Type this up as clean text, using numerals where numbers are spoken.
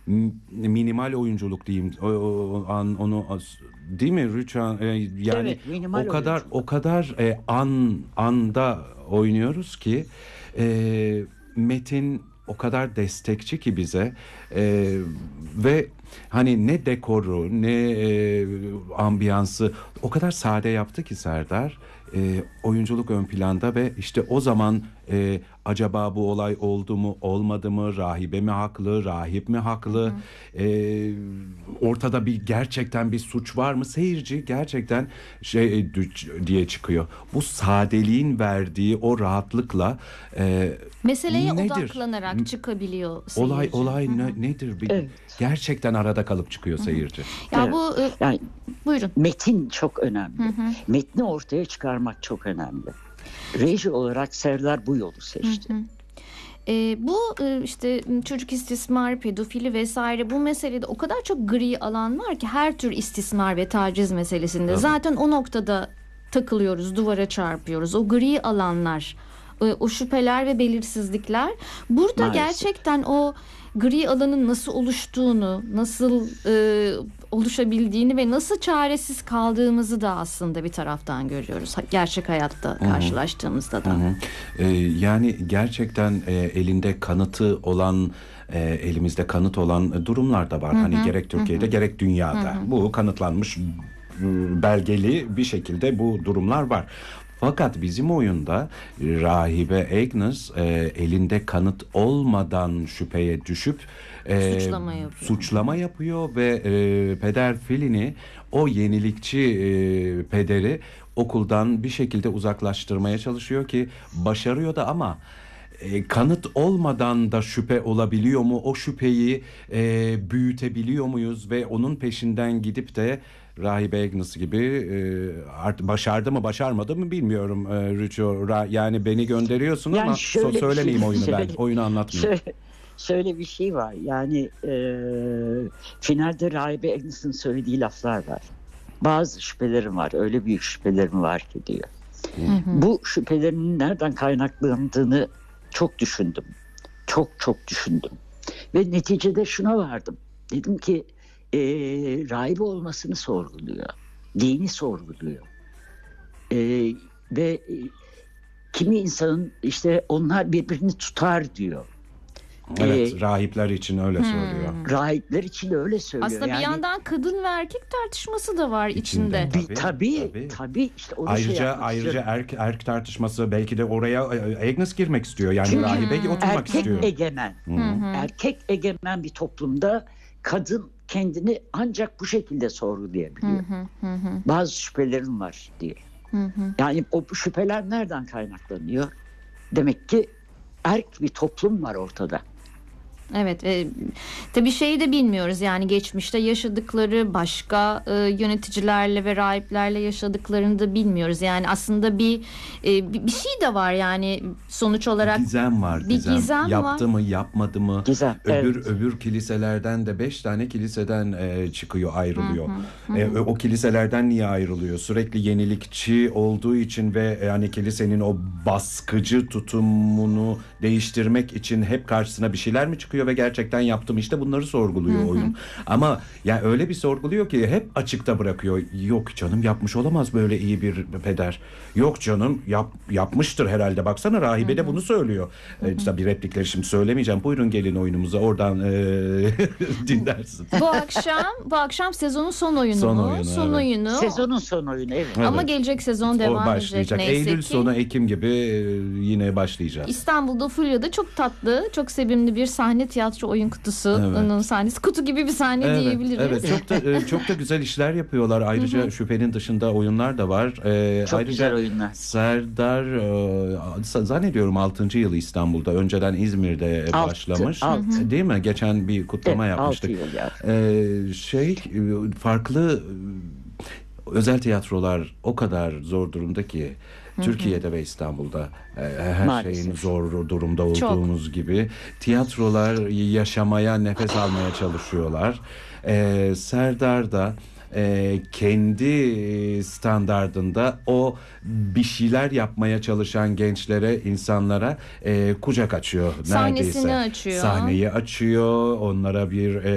minimal oyunculuk diyeyim. Onu değil mi Rüçhan? Yani Evet, minimal o oyunculuk. kadar anda oynuyoruz ki Metin o kadar destekçi ki bize, ve hani ne dekoru ne ambiyansı o kadar sade yaptı ki Serdar. Oyunculuk ön planda ve işte o zaman acaba bu olay oldu mu olmadı mı, rahibe mi haklı, rahip mi haklı, ortada gerçekten bir suç var mı, seyirci gerçekten diye çıkıyor. Bu sadeliğin verdiği o rahatlıkla Meseleye nedir? odaklanarak çıkabiliyor Olay seyirci. nedir? Evet. Gerçekten arada kalıp çıkıyor seyirci. Ya Evet. bu Yani buyurun. metin çok önemli. Metni ortaya çıkarmak çok önemli. Reji olarak Serdar bu yolu seçti. Bu işte çocuk istismarı, pedofili vesaire, bu meselede o kadar çok gri alan var ki her tür istismar ve taciz meselesinde. Tabii. Zaten o noktada takılıyoruz, duvara çarpıyoruz. O gri alanlar, o şüpheler ve belirsizlikler. Burada Maalesef. Gerçekten o gri alanın nasıl oluştuğunu, nasıl oluşabildiğini ve nasıl çaresiz kaldığımızı da aslında bir taraftan görüyoruz. Gerçek hayatta karşılaştığımızda da. Yani gerçekten elinde kanıtı olan, elimizde kanıt olan durumlar da var. Hani gerek Türkiye'de gerek dünyada. Bu kanıtlanmış, belgeli bir şekilde bu durumlar var. Fakat bizim oyunda rahibe Agnes elinde kanıt olmadan şüpheye düşüp suçlama yapıyor ve Peder Filini, o yenilikçi pederi okuldan bir şekilde uzaklaştırmaya çalışıyor ki başarıyor da, ama kanıt olmadan da şüphe olabiliyor mu? O şüpheyi büyütebiliyor muyuz ve onun peşinden gidip de Rahibe Agnes gibi başardı mı başarmadı mı bilmiyorum. Rüço, yani beni gönderiyorsun Yani ama şöyle bir söylemeyeyim şey- oyunu ben. Oyunu anlatmayayım. Şöyle bir şey var. Yani finalde Rahibe Agnes'ın söylediği laflar var. Bazı şüphelerim var. Öyle büyük şüphelerim var ki diyor. Bu şüphelerinin nereden kaynaklandığını çok düşündüm. Çok düşündüm. Ve neticede şuna vardım. Dedim ki rahibe olmasını sorguluyor. Dini sorguluyor. Ve kimi insanın işte onlar birbirini tutar diyor. Evet, rahipler için öyle söylüyor. Rahipler için öyle söylüyor. Aslında bir yandan kadın ve erkek tartışması da var içinde. Tabii işte onu Ayrıca erk tartışması, belki de oraya Agnes girmek istiyor. Yani rahibe oturmak istiyor. Erkek egemen bir toplumda kadın kendini ancak bu şekilde sorgulayabiliyor. Bazı şüphelerim var diye. Yani o şüpheler nereden kaynaklanıyor? Demek ki erk bir toplum var ortada. Evet, tabii şeyi de bilmiyoruz, yani geçmişte yaşadıkları, başka yöneticilerle ve rahiplerle yaşadıklarını da bilmiyoruz. Yani aslında bir şey de var, yani sonuç olarak gizem var. Bir gizem yaptı var. mı yapmadı mı? Gizem, Öbür kiliselerden de 5 tane kiliseden çıkıyor, ayrılıyor. O kiliselerden niye ayrılıyor? Sürekli yenilikçi olduğu için ve yani kilisenin o baskıcı tutumunu değiştirmek için hep karşısına bir şeyler mi çıkıyor ve gerçekten yaptım, işte bunları sorguluyor oyun. Ama ya öyle bir sorguluyor ki hep açıkta bırakıyor. Yok canım, yapmış olamaz böyle iyi bir peder. Yok canım, yapmıştır herhalde. Baksana rahibe de bunu söylüyor. Tabii replikleri şimdi söylemeyeceğim. Buyurun gelin oyunumuza, oradan dinlersin. Bu akşam sezonun son oyunu Son mu? oyunu, Son evet. oyunu. Sezonun son oyunu, evet. Ama Evet. gelecek sezon O devam edecek başlayacak. neyse Eylül ki. sonu Ekim gibi yine başlayacağız. İstanbul'da Fulya'da çok tatlı, çok sevimli bir sahne tiyatro oyun kutusunun sahnesi. Kutu gibi bir sahne diyebiliriz. Evet, çok da güzel işler yapıyorlar. Ayrıca şüphenin dışında oyunlar da var. Çok Ayrıca güzel oyunlar. Serdar zannediyorum 6. yılı İstanbul'da. Önceden İzmir'de başlamış. Değil mi? Geçen bir kutlama yapmıştık. 6 yıl yani. Farklı özel tiyatrolar o kadar zor durumda ki Türkiye'de ve İstanbul'da her Maalesef. şeyin zor durumda olduğumuz gibi tiyatrolar yaşamaya, nefes almaya çalışıyorlar. Serdar da kendi standardında o bir şeyler yapmaya çalışan gençlere, insanlara kucak açıyor neredeyse. Sahnesini açıyor. Sahneyi açıyor, onlara bir